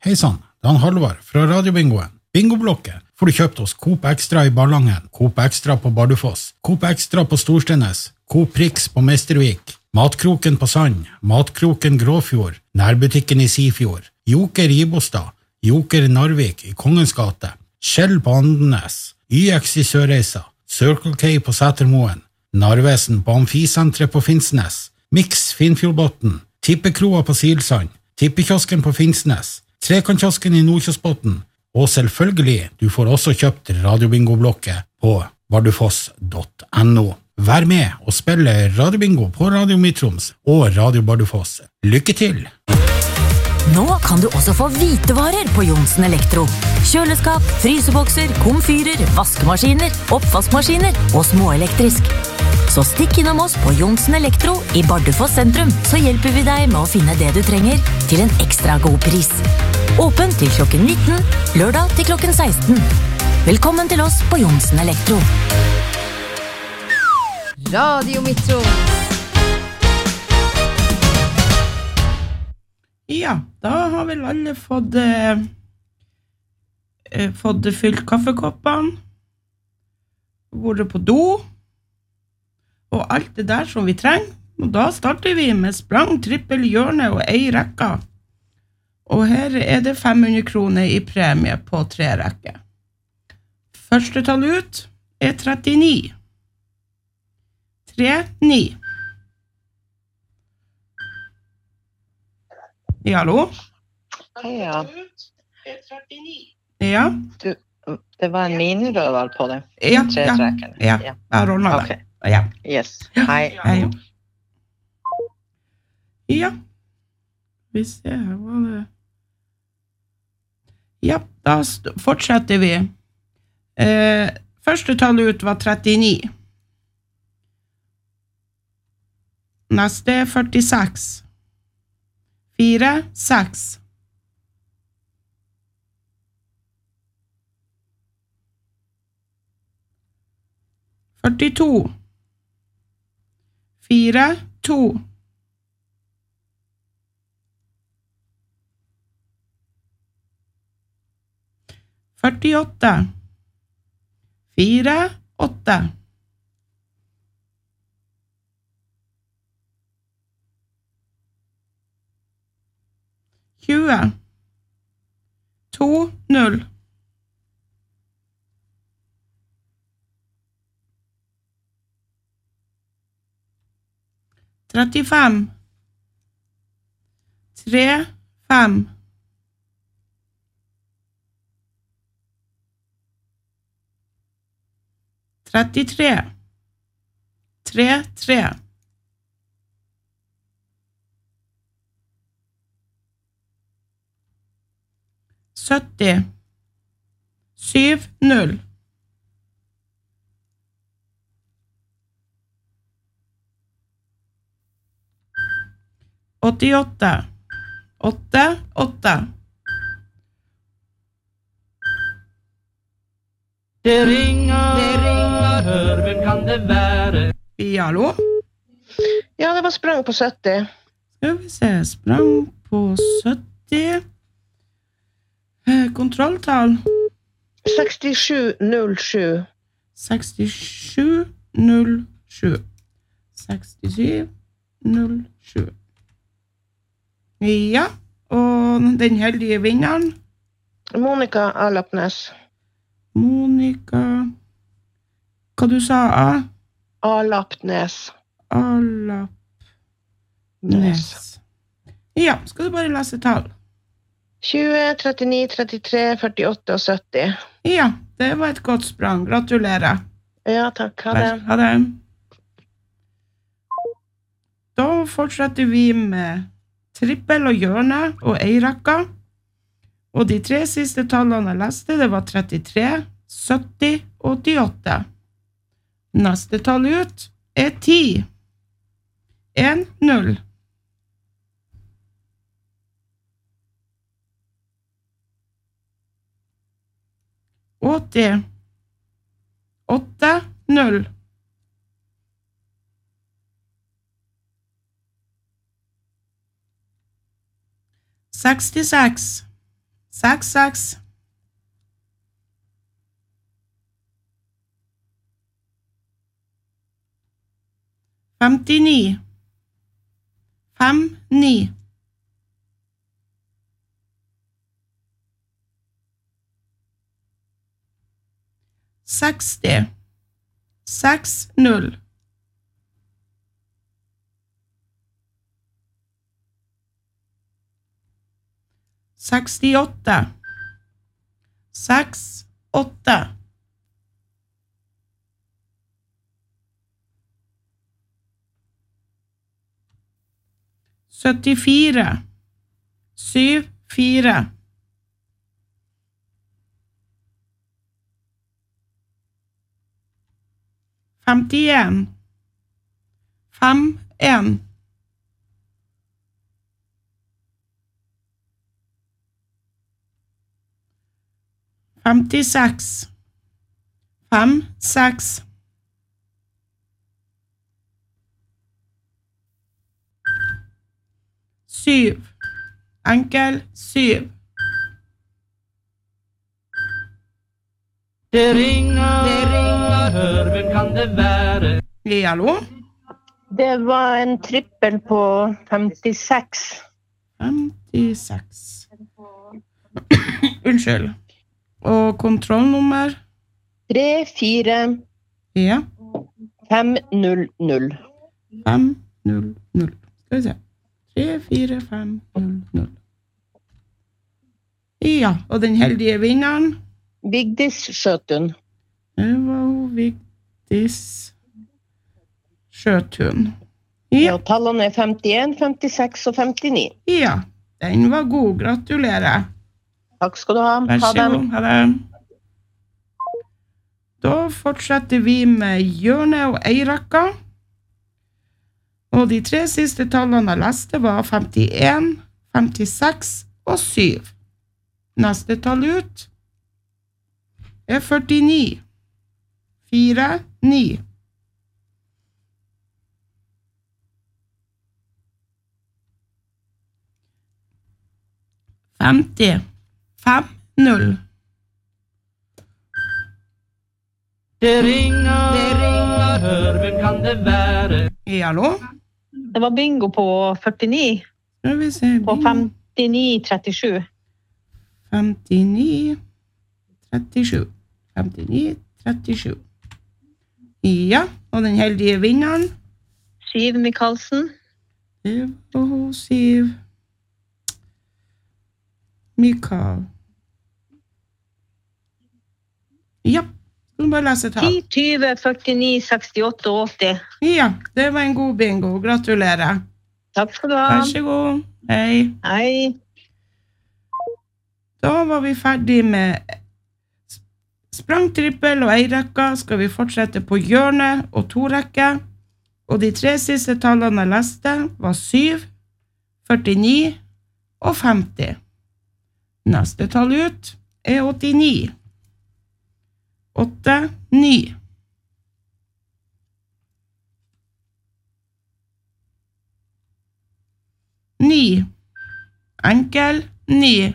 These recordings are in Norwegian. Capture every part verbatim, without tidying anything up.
Hei sann, det er han Halvard fra Radiobingoen. Bingoblokket får du kjøpt hos Coop Extra i Ballangen, Coop Extra på Bardufoss, Coop Extra på Storstenes, Coop Prix på Mestervik, Matkroken på Sand, Matkroken Gråfjord, Nærbutikken i Sifjord, Joker i Ibostad, Joker Narvik i Kongens gate, Skjell på Andenes, Y X i Sørreisa, Circle K på Sætermoen, Narvesen på Amfisentret på Finnsnes, Mix Finnfjordbotten, Tippekroa på Silsand, Tippekiosken på Finnsnes, Trekantkiosken i Nordkjosbotten, og selvfølgelig, du får også kjøpt Radiobingoblokket på bardufoss punktum no. Vær med og spille Radiobingo på Radio Mitroms og Radio Bardufoss. Lykke til! Nå kan du også få hvitevarer på Jonsen Elektro. Kjøleskap, frysebokser, komfyrer, vaskemaskiner, oppvaskmaskiner og småelektrisk. Så stikk innom oss på Jonsen Elektro i Bardufoss sentrum, så hjelper vi deg med å finne det du trenger til en ekstra god pris. Åpen til klokken nitten, lørdag til klokken seksten. Velkommen til oss på Jonsen Elektro. Radio Mitro. Ja, da har vel alle fått, eh, fått fylt kaffekoppene, vært på do, og alt det der som vi trenger. Og da starter vi med sprang, trippel, hjørne og ei rekka. Og her er det fem hundre kroner i premie på tre rekker. Første tall ut er trettini. tre ni. Ja, hallo? Ja. Ja. Du, det var en minirødval på det. Ja, Tre ja, trekken. ja, jeg rådner det. Ok. Ja. Yes. Ja. Hei. Hei. Ja. Vi ser her, var det... Ja, da st- fortsetter vi. Eh, første tall ut var trettini. Neste er førtiseks. Fire, seks. Førtito. Fire, to. Førtiåtte. Fire, åtte. Tjue. To, null. Trettifem. Tre, fem. Trettitre. Tre, tre. Sytti. Syv, null. Åttiåtte. Åtte, åtte. Det ringer, det ringer, hør, hvem kan det være? Ja, hallo? Ja, det var sprang på sytti. Skal vi se, sprang på sytti. Eh, kontrolltall. sekstisju null sju. sekstisju null sju. sekstisju null sju. Ja, og den heldige vinneren, Monica Alapnes. Monica, hva du sa, A? Alapnes. Alapnes. Ja, skal du bare lese tall? tjue, trettini, trettitre, førtiåtte og sytti. Ja, det var et godt sprang. Gratulerer. Ja, takk. Ha det. Ha det. Da fortsetter vi med trippel og hjørne og eirakka. Og de tre siste tallene jeg leste, det var trettitre, sytti og åttiåtte. Neste tall ut er ti. En, null. åtti. Åtte, null. sekstiseks. seks, seks. femtini, fem, ni. seksti, seks, null. sekstiåtte, seks, åtte. syttifire, syv, fire. femtien, fem, en. femtiseks, fem, seks. syv, enkel, syv. Det ringer, det ringer, hør, hvem kan det være? Ja, hallo? Det var en trippel på femtiseks. femtiseks. Unnskyld. Og kontrollnummer? tre, fire, Ja, fem, null, null. fem, null, null. Skal vi se. tre, fire, fem, null, null. Ja, og den heldige vinneren? Vigdis Skjøtun. Det var hun Vigdis Skjøtun. Ja, Og tallene er femtien, femtiseks og femtini. ja, den var god. Gratulerer. Takk skal du ha. Vær Ha så det. god. Ha det. Da fortsetter vi med hjørne og eirakka. Og de tre siste tallene jeg leste var femtien, femtiseks og syv. Neste tall ut er førtini. fire, ni. femti. fem, null. Det ringer, det ringer, hør, hvem kan det være? Ja, hallo? Det var bingo på førtini, Skal vi se. på femtini, trettisju. femtini, trettisju. femtini, trettisju. Ja, og den heldige vinneren, Siv Mikalsen. det var hun Siv Mikael. Ja, skal du bare lese tall. ti, tyve, førtini, sekstiåtte og åtti. Ja, det var en god bingo. Gratulerer. Takk skal du ha. Vær så god. Hei. Hei. Da var vi ferdig med sprangtrippel og eirekka. Skal vi fortsette på hjørne og to rekke. Og de tre siste tallene jeg leste var syv, førtini og femti. Neste tall ut er åttini. åtte, ni. ni. Enkel, ni.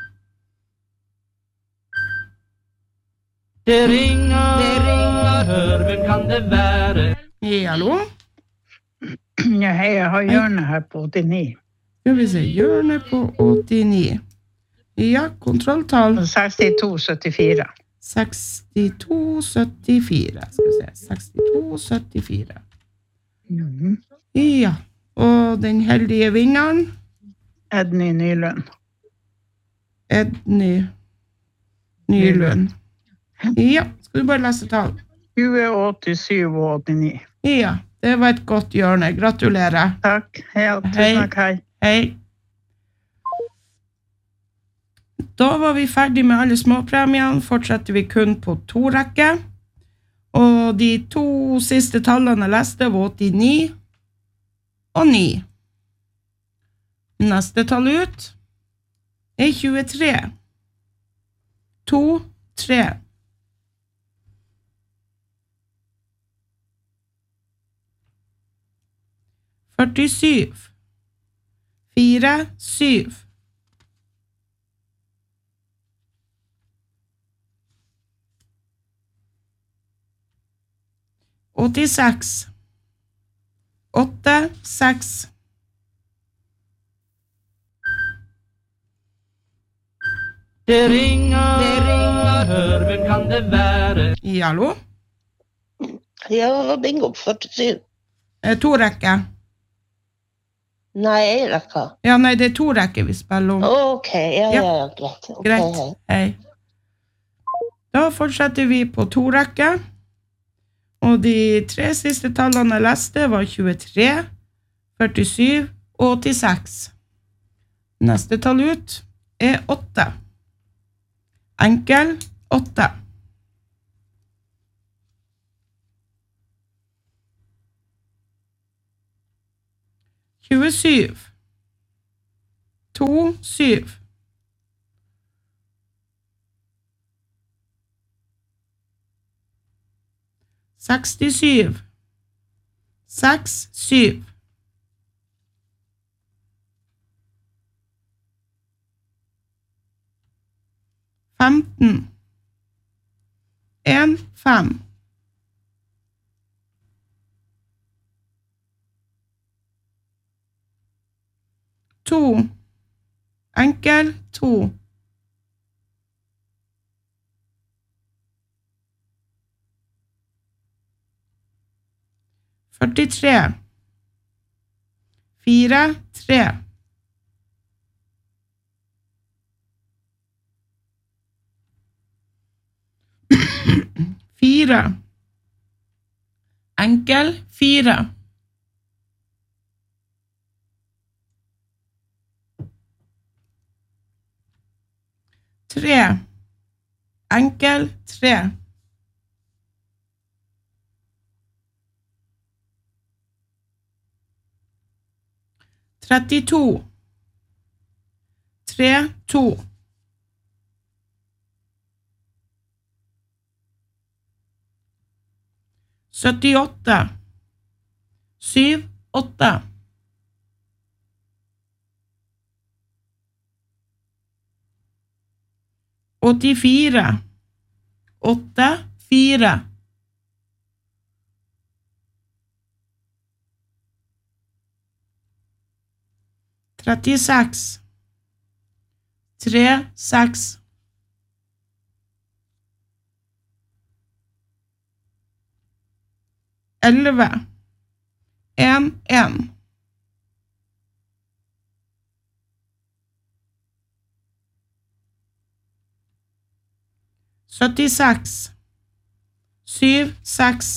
Det ringer, det ringer, hør, hvem kan det være? Ja, hallo? Ja, hei, jeg har hjørnet her på åttini. Skal vi se, hjørne på åttini. Ja, kontrolltall. sekstito, syttifire. sekstito, syttifire. Skal vi se, sekstito, syttifire. Mhm. Ja, og den heldige vinneren, Edny Nylund. Edny Nylund. Ja, skal du bare lese tall? tjue, åttisju og åttini. Ja, det var et godt hjørne. Gratulerer. Takk. Ja, tusen Hei. takk, hei. Hei. Da var vi ferdig med alle småpremiene. Fortsetter vi kun på to rekke. Og de to siste tallene jeg leste var åttini og ni. Neste tall ut er tjuetre. to, tre. førtisju. fire, syv. åttiseks, åtte, seks. Det ringer, det ringer, hør, hvem kan det være? Ja, hallo? Ja, bingo på førtisju. Eh, To rekker. Nei, jeg rekker. Ja, nei, det er to rekker vi spiller om. Ok, ja, Ja. ja, ja, greit. Ok, Greit, hei. hei. Da fortsetter vi på to rekker. Og de tre siste tallene jeg leste var tjuetre, førtisju og åttiseks. Neste tall ut er åtte. Enkel, åtte. tjuesju. To, syv. sekstisju. Seks, syv. femten. En, fem. To. Enkel, to. førtitre. Fire, tre. Fire. Enkel, fire. Tre. Enkel, tre. trettito. Tre, to. syttiåtte. Syv, åtte. åttifire. Åtte, fire. trettiseks. Tre, seks. elleve. En, en. syttiseks. Syv, seks.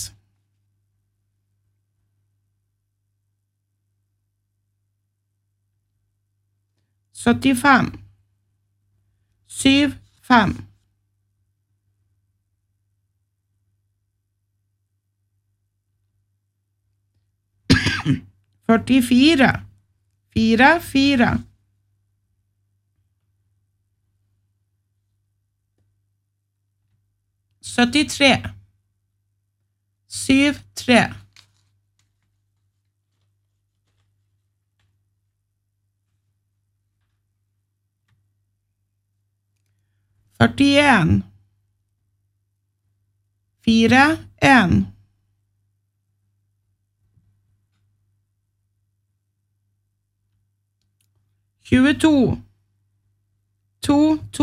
syttifem. Syv, fem. førtifire. Fire, fire. syttitre. Syv, tre. førtien. Fire, en. tjueto. To, to.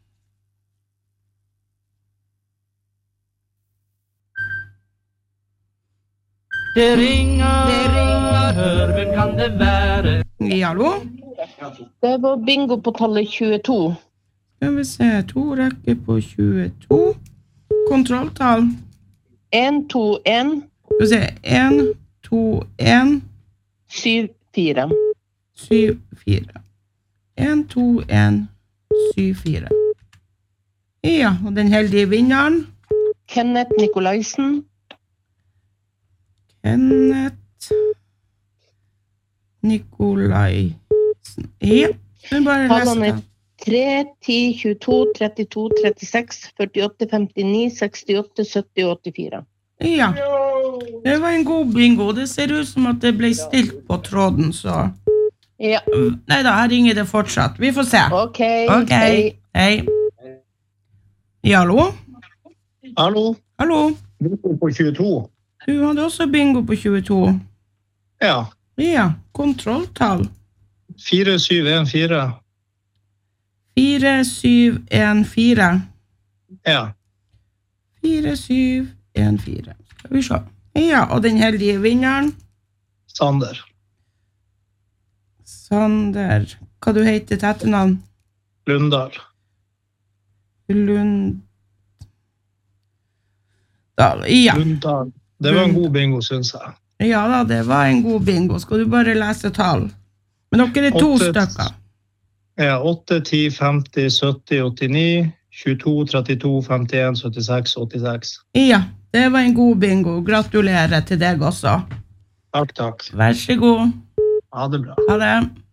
Det ringer, det ringer, hør, hvem kan det være? Ja, hallo? Det var bingo på tallet tjueto. Skal vi se, to rekker på tjueto. Kontrolltall. En, to, en, Skal vi se, en, to, en, syv, fire. syv, fire. En, to, en, syv, fire. Ja, og den heldige vinneren, Kenneth Nikolaisen. Kenneth Nikolaisen. Ja, den bare Tallene leste. er tre, ti, tjueto, trettito, trettiseks, førtiåtte, femtini, sekstiåtte, sytti og åttifire. Ja, det var en god bingo. Det ser ut som at det ble stilt på tråden, så... Ja, Neida, her ringer det fortsatt. Vi får se. ok. Ok, Hei. hei. Ja, hallo? Hallo, Hallo? bingo på tjueto. Du hadde også bingo på tjueto. Ja. Ja, kontrolltall. fire syv en fire. fire syv en fire. Ja. fire syv en fire. Skal vi se. Ja, og den heldige vinneren? Sander. Sander. Hva du heter til etternavn? Lundahl. Lund... Dahl. Ja. Lundahl. Det var en god bingo, synes jeg. Ja da, det var en god bingo. Skal du bare lese tall? Men dere er to Åtte- stykker. Ja, åtte, ti, femti, sytti, åttini, tjueto, trettito, femtien, syttiseks, åttiseks. Ja, det var en god bingo. Gratulerer til deg også. Takk, takk. Vær så god. Ha det bra. Ha det.